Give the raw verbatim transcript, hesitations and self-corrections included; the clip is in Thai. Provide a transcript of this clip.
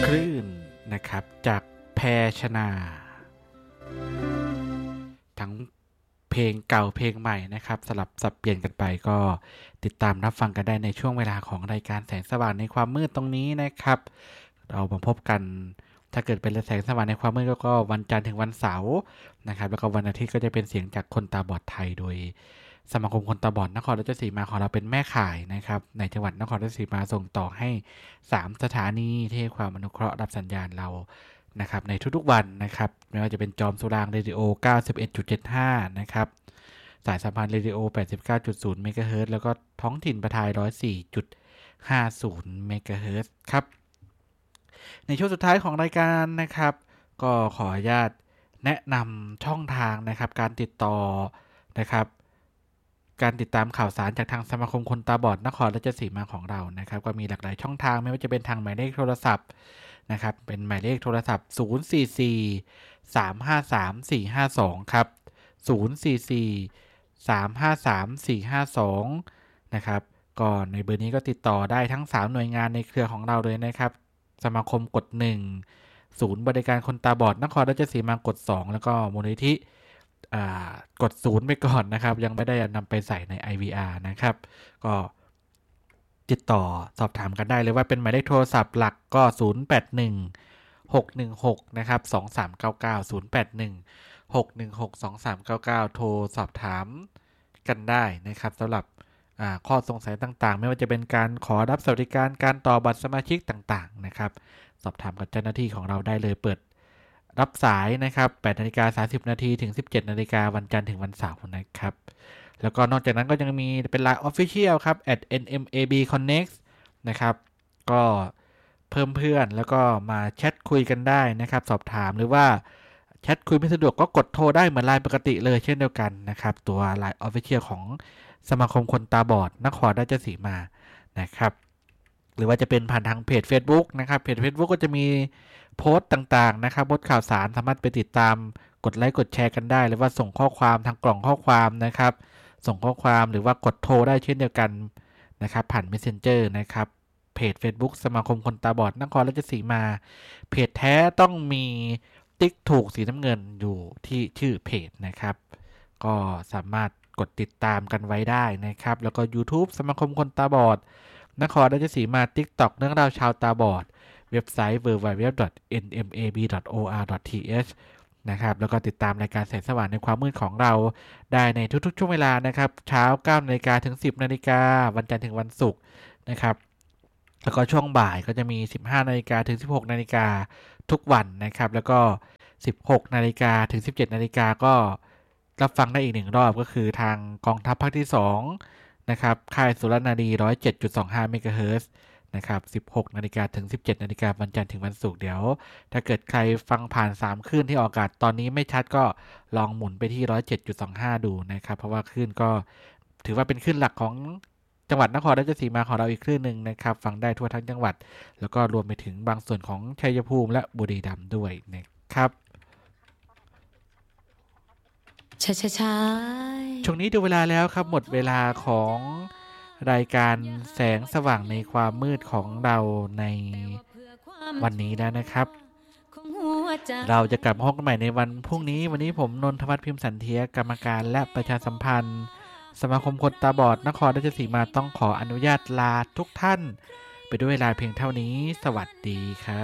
คลื่นนะครับจากแพรชนาทั้งเพลงเก่าเพลงใหม่นะครับสลับสับเปลี่ยนกันไปก็ติดตามรับฟังกันได้ในช่วงเวลาของรายการแสงสว่างในความมืดตรงนี้นะครับเรามาพบกันถ้าเกิดเป็นแสงสว่างในความมืดก็วันจันทร์ถึงวันเสาร์นะครับแล้วก็วันอาทิตย์ก็จะเป็นเสียงจากคนตาบอดไทยโดยสมาคมคนตาบอดนครราชสีมาของเราเป็นแม่ข่ายนะครับในจังหวัดนครราชสีมาส่งต่อให้สามสถานีที่ให้ความอนุเคราะห์รับสัญญาณเรานะครับในทุกๆวันนะครับไม่ว่าจะเป็นจอมสุรางเรดิโอ เก้าสิบเอ็ดจุดเจ็ดห้า นะครับสายสัมพันธ์เรดิโอ แปดสิบเก้าจุดศูนย์ เมกะเฮิรตซ์ แล้วก็ท้องถิ่นประทาย หนึ่งร้อยสี่จุดห้าศูนย์ เมกะเฮิรตซ์ ครับในช่วงสุดท้ายของรายการนะครับก็ขออนุญาตแนะนำช่องทางนะครับการติดต่อนะครับการติดตามข่าวสารจากทางสมาคมคนตาบอดนครราชสีมาของเรานะครับก็มีหลากหลายช่องทางไม่ว่าจะเป็นทางหมายเลขโทรศัพท์นะครับเป็นหมายเลขโทรศัพท์ศูนย์ สี่ สี่ สาม ห้า สาม สี่ ห้า สองครับศูนย์ สี่ สี่ สาม ห้า สาม สี่ ห้า สองนะครับก็ในเบอร์นี้ก็ติดต่อได้ทั้งสามหน่วยงานในเครือของเราเลยนะครับสมาคมกดหนึ่งศูนย์บริการคนตาบอดนครราชสีมากดสองแล้วก็มูลนิธิกดศูนย์ไปก่อนนะครับยังไม่ได้นำไปใส่ใน ไอ วี อาร์ นะครับก็ติดต่อสอบถามกันได้เลยว่าเป็นหมายเลขโทรศัพท์หลักก็ศูนย์ แปด หนึ่ง หก หนึ่ง หกนะครับสอง สาม เก้า เก้า ศูนย์ แปด หนึ่ง หก หนึ่ง หก สอง สาม เก้า เก้าโทรสอบถามกันได้นะครับสำหรับข้อสงสัยต่างๆไม่ว่าจะเป็นการขอรับสวัสดิการการต่อบัตรสมาชิกต่างๆนะครับสอบถามกับเจ้าหน้าที่ของเราได้เลยเปิดรับสายนะครับ แปดนาฬิกาสามสิบนาทีถึง สิบเจ็ดนาฬิกาวันจันทร์ถึงวันเสาร์นะครับแล้วก็นอกจากนั้นก็ยังมีเป็น ไลน์ Official ครับ แอท เอ็น เอ็ม เอ บี คอนเน็กต์ นะครับก็เพิ่มเพื่อนแล้วก็มาแชทคุยกันได้นะครับสอบถามหรือว่าแชทคุยไม่สะดวกก็กดโทรได้เหมือน ไลน์ ปกติเลยเช่นเดียวกันนะครับตัว ไลน์ Official ของสมาคมคนตาบอดนครราชสีมานะครับหรือว่าจะเป็นผ่านทางเพจ Facebook นะครับเพจ Facebook ก็จะมีโพสต์ต่างๆนะครับโพสต์ข่าวสารสามารถไปติดตามกดไลค์กดแชร์กันได้หรือว่าส่งข้อความทางกล่องข้อความนะครับส่งข้อความหรือว่ากดโทรได้เช่นเดียวกันนะครับผ่าน Messenger นะครับเพจ Facebook สมาคมคนตาบอดนครราชสีมาเพจแท้ต้องมีติ๊กถูกสีน้ำเงินอยู่ที่ชื่อเพจนะครับก็สามารถกดติดตามกันไว้ได้นะครับแล้วก็ YouTube สมาคมคนตาบอดนครราชสีมา TikTok เรื่องราวชาวตาบอดเว็บไซต์ ดับเบิลยู ดับเบิลยู ดับเบิลยู ดอท เอ็น เอ็ม เอ บี ดอท โอ อาร์ ดอท ที เอช นะครับแล้วก็ติดตามรายการแสงสว่างในความมืดของเราได้ในทุกๆช่วงเวลานะครับเช้า เก้านาฬิกาถึง สิบนาฬิกาวันจันทร์ถึงวันศุกร์นะครับแล้วก็ช่วงบ่ายก็จะมี สิบห้านาฬิกาถึง สิบหกนาฬิกาทุกวันนะครับแล้วก็ สิบหกนาฬิกาถึง สิบเจ็ดนาฬิกาก็รับฟังได้อีกหนึ่งรอบก็คือทางกองทัพภาคที่สองนะครับค่ายสุรนารี หนึ่งร้อยเจ็ดจุดสองห้า เมกะเฮิรตซ์นะครับ สิบหกนาฬิกาถึง สิบเจ็ดนาฬิกาวันจันทร์ถึงวันศุกร์เดี๋ยวถ้าเกิดใครฟังผ่านสามคลื่นที่ออกอากาศตอนนี้ไม่ชัดก็ลองหมุนไปที่ หนึ่งร้อยเจ็ดจุดสองห้า ดูนะครับเพราะว่าคลื่นก็ถือว่าเป็นคลื่นหลักของจังหวัดนครราชสีมาของเราอีกคลื่นนึงนะครับฟังได้ทั่วทั้งจังหวัดแล้วก็รวมไปถึงบางส่วนของชัยภูมิและบุรีรัมย์ด้วยนะครับใช่ใช่ใช่ช่วงนี้ดูเวลาแล้วครับหมดเวลาของรายการแสงสว่างในความมืดของเราในวันนี้แล้วนะครับเราจะกลับมาพบกันใหม่ในวันพรุ่งนี้วันนี้ผมนนทวัฒน์พิมพ์สันเทียกรรมการและประชาสัมพันธ์สมาคมคนตาบอดนครราชสีมาต้องขออนุญาตลาทุกท่านไปด้วยเวลาเพียงเท่านี้สวัสดีครับ